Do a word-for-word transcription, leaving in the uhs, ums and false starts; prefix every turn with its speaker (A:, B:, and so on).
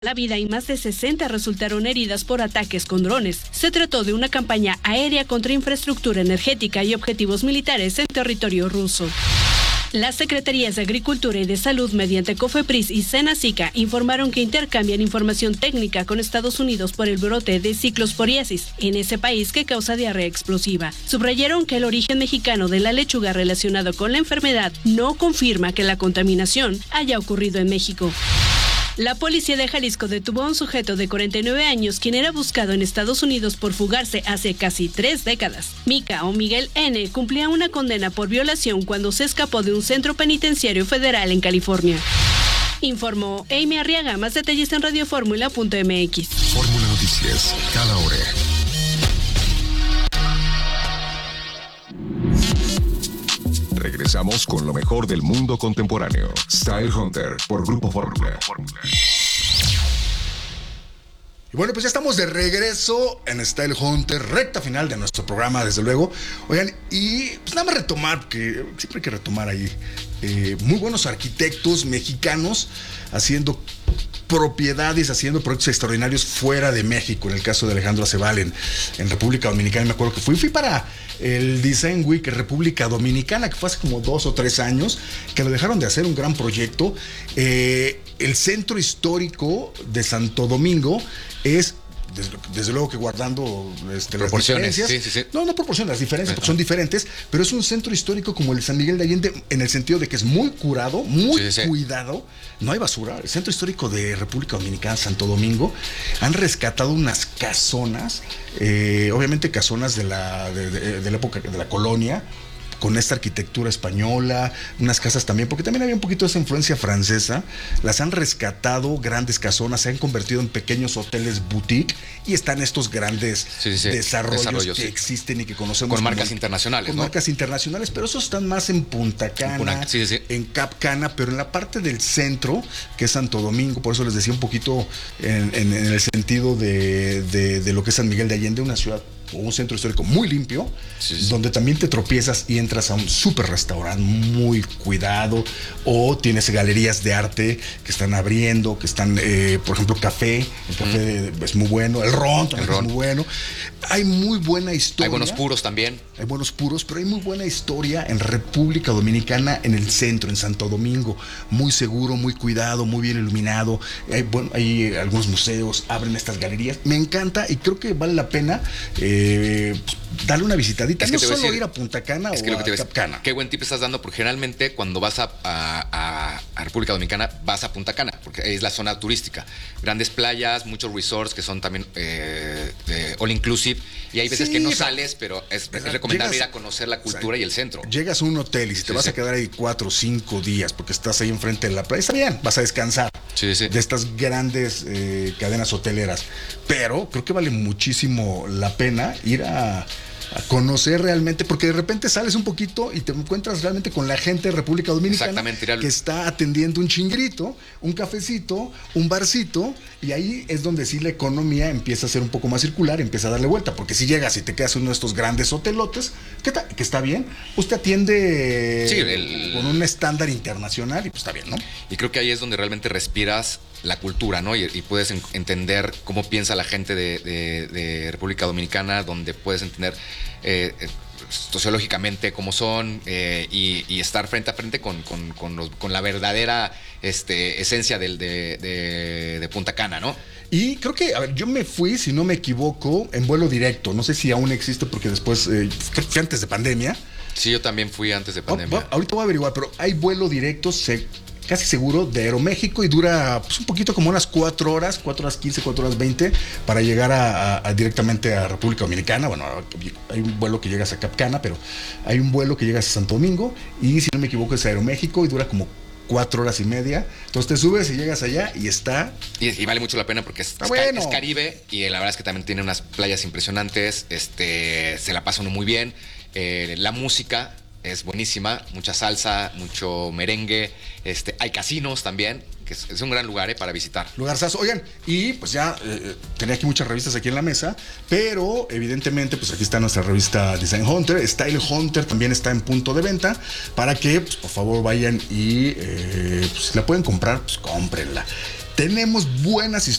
A: La vida y más de sesenta resultaron heridas por ataques con drones. Se trató de una campaña aérea contra infraestructura energética y objetivos militares en territorio ruso. Las Secretarías de Agricultura y de Salud mediante COFEPRIS y Senacica informaron que intercambian información técnica con Estados Unidos por el brote de ciclosporiasis en ese país que causa diarrea explosiva. Subrayaron que el origen mexicano de la lechuga relacionado con la enfermedad no confirma que la contaminación haya ocurrido en México. La policía de Jalisco detuvo a un sujeto de cuarenta y nueve años quien era buscado en Estados Unidos por fugarse hace casi tres décadas. Mica o Miguel N. cumplía una condena por violación cuando se escapó de un centro penitenciario federal en California. Informó Amy Arriaga. Más detalles en radioformula punto m x.
B: Fórmula Noticias, cada hora. Regresamos con lo mejor del mundo contemporáneo. Style Hunter por Grupo Fórmula.
C: Y bueno, pues ya estamos de regreso en Style Hunter, recta final de nuestro programa, desde luego. Oigan, y pues nada más retomar, porque siempre hay que retomar ahí. Eh, muy buenos arquitectos mexicanos haciendo propiedades, haciendo proyectos extraordinarios fuera de México. En el caso de Alejandro Acebal en, en República Dominicana, me acuerdo que fui, fui para el Design Week en República Dominicana, que fue hace como dos o tres años, que lo dejaron de hacer, un gran proyecto. Eh, el centro histórico de Santo Domingo es, Desde, desde luego que guardando este, las diferencias.
D: Sí, sí, sí.
C: No, no proporciones, las diferencias, porque son diferentes, pero es un centro histórico como el San Miguel de Allende, en el sentido de que es muy curado, muy sí, sí, cuidado. No hay basura. El centro histórico de República Dominicana, Santo Domingo, han rescatado unas casonas, eh, obviamente casonas de la, de, de, de la época de la colonia, con esta arquitectura española, unas casas también, porque también había un poquito de esa influencia francesa. Las han rescatado, grandes casonas, se han convertido en pequeños hoteles boutique y están estos grandes sí, sí, desarrollos, desarrollos que sí. existen y que conocemos.
D: Con marcas como, internacionales,
C: Con
D: ¿no?
C: marcas internacionales, pero esos están más en Punta Cana, en, Puna, sí, sí. en Cap Cana, pero en la parte del centro, que es Santo Domingo, por eso les decía un poquito en, en, en el sentido de, de, de lo que es San Miguel de Allende, una ciudad o un centro histórico muy limpio, sí, sí. donde también te tropiezas y entras a un súper restaurante muy cuidado, o tienes galerías de arte que están abriendo, que están, eh, por ejemplo, café, el café mm. es muy bueno, el ron también el ron. es muy bueno. Hay muy buena historia.
D: Hay buenos puros también.
C: Hay buenos puros, pero hay muy buena historia en República Dominicana, en el centro, en Santo Domingo. Muy seguro, muy cuidado, muy bien iluminado. Hay, bueno, hay algunos museos, abren estas galerías. Me encanta y creo que vale la pena eh, darle una visitadita.
D: Es que
C: no solo
D: decir,
C: ir a Punta Cana
D: es
C: o
D: que lo que
C: a Cap Cana.
D: Qué buen tip estás dando, porque generalmente cuando vas a, a, a República Dominicana vas a Punta Cana, porque es la zona turística. Grandes playas, muchos resorts que son también eh, eh, all inclusive, y hay veces sí, que no sales, pero es, es recomendable llegas, ir a conocer la cultura, o sea, y el centro.
C: Llegas a un hotel y si te sí, vas sí. a quedar ahí cuatro o cinco días porque estás ahí enfrente de la playa, está bien, vas a descansar
D: sí, sí.
C: de estas grandes eh, cadenas hoteleras, pero creo que vale muchísimo la pena ir a a conocer realmente, porque de repente sales un poquito y te encuentras realmente con la gente de República Dominicana que está atendiendo un chingrito, un cafecito, un barcito, y ahí es donde sí la economía empieza a ser un poco más circular, empieza a darle vuelta, porque si llegas y te quedas en uno de estos grandes hotelotes, que, ta, que está bien, pues te atiende sí, el... con un estándar internacional y pues está bien, ¿no?
D: Y creo que ahí es donde realmente respiras la cultura, ¿no? Y, y puedes en, entender cómo piensa la gente de, de, de República Dominicana, donde puedes entender eh, sociológicamente cómo son eh, y, y estar frente a frente con, con, con, los, con la verdadera este, esencia del, de, de, de Punta Cana, ¿no?
C: Y creo que, a ver, yo me fui, si no me equivoco, en vuelo directo. No sé si aún existe porque después, eh, fue antes de pandemia.
D: Sí, yo también fui antes de pandemia.
C: Oh, ahorita voy a averiguar, pero hay vuelo directo, se... casi seguro, de Aeroméxico, y dura pues, un poquito como unas cuatro horas, cuatro horas quince, cuatro horas veinte, para llegar a, a, a directamente a República Dominicana. Bueno, hay un vuelo que llegas a Cap Cana, pero hay un vuelo que llegas a Santo Domingo, y si no me equivoco es Aeroméxico, y dura como cuatro horas y media. Entonces te subes y llegas allá y está...
D: Y, y vale mucho la pena porque es, es, bueno. es Caribe, y la verdad es que también tiene unas playas impresionantes, este, se la pasa uno muy bien, eh, la música es buenísima, mucha salsa, mucho merengue, este, hay casinos también, que es, es un gran lugar eh, para visitar.
C: Lugarzazo. Oigan, y pues ya eh, tenía aquí muchas revistas aquí en la mesa, pero evidentemente pues aquí está nuestra revista Design Hunter. Style Hunter también está en punto de venta, para que pues, por favor vayan y eh, pues, si la pueden comprar, pues cómprenla. tenemos buenas